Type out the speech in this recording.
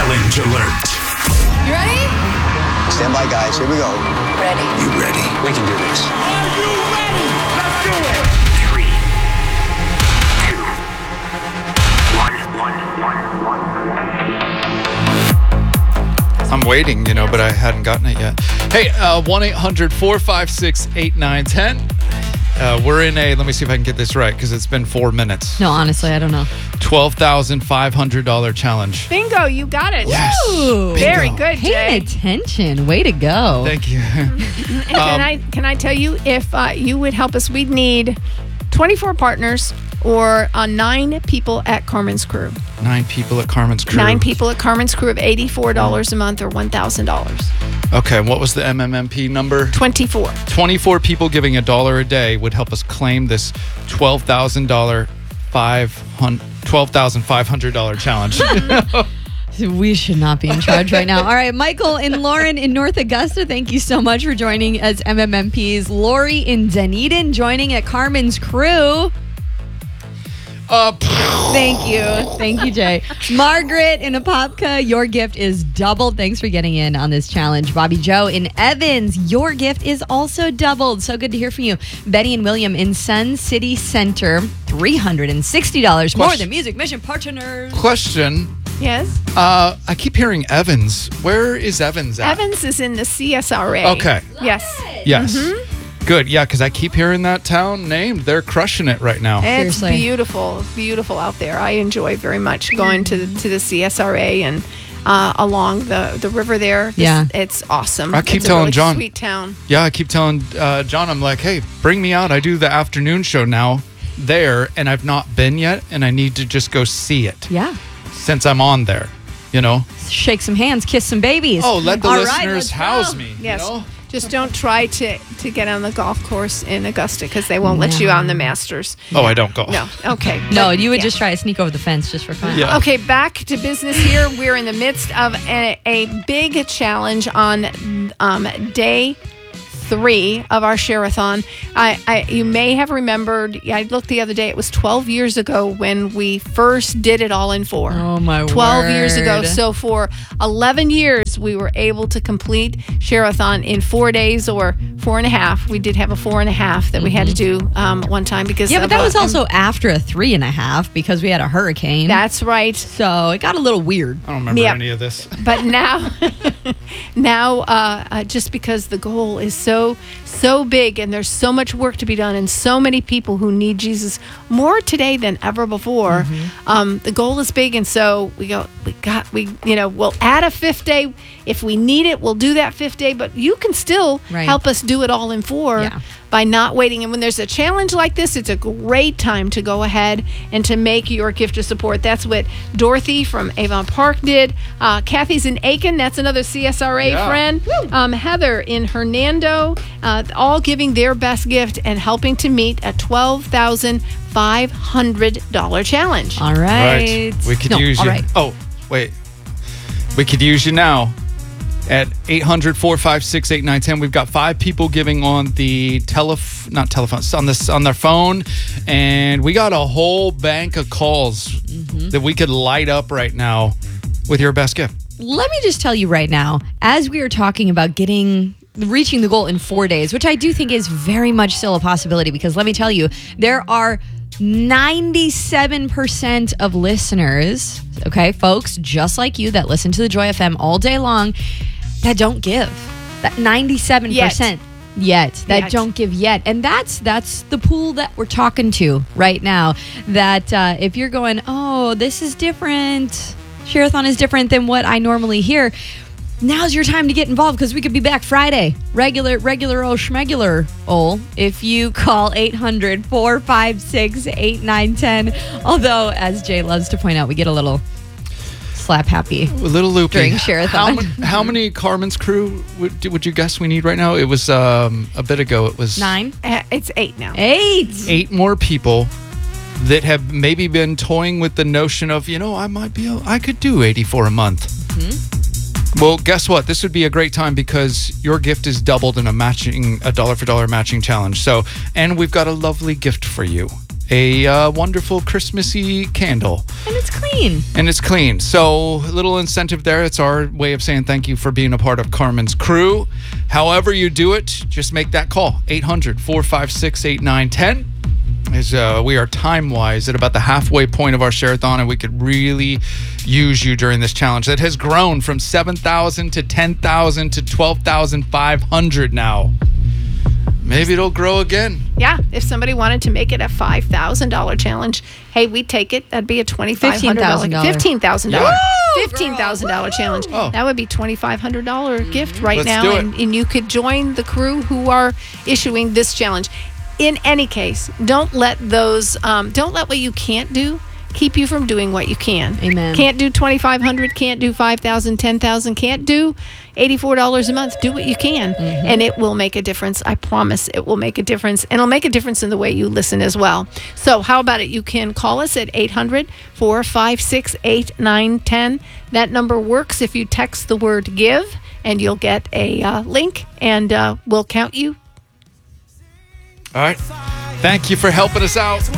Challenge alert. You ready? Stand by, guys. Here we go. Ready. You ready? We can do this. Are you ready? Let's do it. 3, 2, 1. I'm waiting, but I hadn't gotten it yet. Hey, 1-800-456-8910. We're in let me see if I can get this right because it's been 4 minutes. No, honestly, I don't know. $12,500 challenge. Bingo, you got it. Yes. Ooh. Very good, Jay. Paying attention. Way to go. Thank you. And can I tell you, if you would help us, we'd need 24 partners or 9 people at Carmen's Crew. 9 people at Carmen's Crew. 9 people at Carmen's Crew of $84 a month or $1,000. Okay, and what was the MMMP number? 24. 24 people giving $1 a day would help us claim this $12,500 challenge. We should not be in charge right now. All right, Michael and Lauren in North Augusta, thank you so much for joining as MMMPs. Lori in Dunedin joining at Carmen's Crew. Thank you. Thank you, Jay. Margaret in Apopka, your gift is doubled. Thanks for getting in on this challenge. Bobby Joe in Evans, your gift is also doubled. So good to hear from you. Betty and William in Sun City Center, $360 more than Music Mission partners. Question. Yes? I keep hearing Evans. Where is Evans at? Evans is in the CSRA. Okay. Yes. Yes. Mm-hmm. Good. Yeah, because I keep hearing that town named. They're crushing it right now. It's Seriously. beautiful out there. I enjoy very much going to the CSRA and along the river there. Yeah. It's awesome. I keep it's telling a really John. Sweet town. Yeah, I keep telling John, I'm like, hey, bring me out. I do the afternoon show now there, and I've not been yet, and I need to just go see it. Yeah. Since I'm on there, Shake some hands, kiss some babies. Oh, let the All right, listeners let's house go. me. Yes. Just don't try to get on the golf course in Augusta because they won't let you on the Masters. Oh, I don't golf. No. Okay. No, you would just try to sneak over the fence just for fun. Yeah. Okay, back to business here. We're in the midst of a big challenge on day 3 of our Share-a-thon. You may have remembered, I looked the other day, it was 12 years ago when we first did it all in 4. Oh, my 12 years ago. word. So for 11 years, we were able to complete Share-a-thon in 4 days or 4.5. We did have a 4.5 that we had to do one time because Yeah, but of that was also after a 3.5 because we had a hurricane. That's right. So it got a little weird. I don't remember Yep. any of this. But now, just because the goal is so big and there's so much work to be done and so many people who need Jesus more today than ever before, the goal is big. And so we'll add a 5th day. If we need it, we'll do that 5th day. But you can still help us do it all in 4 by not waiting. And when there's a challenge like this, it's a great time to go ahead and to make your gift of support. That's what Dorothy from Avon Park did. Kathy's in Aiken. That's another CSRA friend. Heather in Hernando, all giving their best gift and helping to meet a $12,500 challenge. All right. We could use you. Right. Oh, wait. We could use you now. At 800-456-8910, we've got 5 people giving on the not telephone, on their phone, and we got a whole bank of calls that we could light up right now with your best gift. Let me just tell you right now, as we are talking about reaching the goal in 4 days, which I do think is very much still a possibility, because let me tell you, there are 97% of listeners, okay, folks just like you that listen to the Joy FM all day long, that don't give. That 97% yet that don't give yet. And that's the pool that we're talking to right now. That if you're going, oh, this is different, Share-a-thon is different than what I normally hear, now's your time to get involved, because we could be back Friday. Regular old schmegular ol. If you call 800-456-8910. Although, as Jay loves to point out, we get a little slap happy. A little loopy. During Share-a-thon. How many Carmen's Crew would you guess we need right now? It was a bit ago. It was 9. It's 8 now. 8 more people that have maybe been toying with the notion of, I could do 84 a month. Well, guess what? This would be a great time because your gift is doubled in a dollar for dollar matching challenge. So, and we've got a lovely gift for you. a wonderful Christmassy candle. And it's clean. And it's clean. So, a little incentive there. It's our way of saying thank you for being a part of Carmen's crew. However you do it, just make that call. 800-456-8910. As we are time-wise at about the halfway point of our share-a-thon, and we could really use you during this challenge that has grown from 7,000 to 10,000 to 12,500 now. Maybe it'll grow again. Yeah, if somebody wanted to make it a $5,000 challenge, hey, we'd take it. That'd be a $2,500, $15,000, $15,000 challenge. Oh. That would be $2,500 gift right Let's now, do it. and you could join the crew who are issuing this challenge. In any case, don't let what you can't do keep you from doing what you can. Amen. Can't do $2,500, can't do $5,000, $10,000, can't do $84 a month. Do what you can, and it will make a difference. I promise it will make a difference, and it'll make a difference in the way you listen as well. So how about it? You can call us at 800-456-8910. That number works if you text the word GIVE, and you'll get a link, and we'll count you. All right. Thank you for helping us out.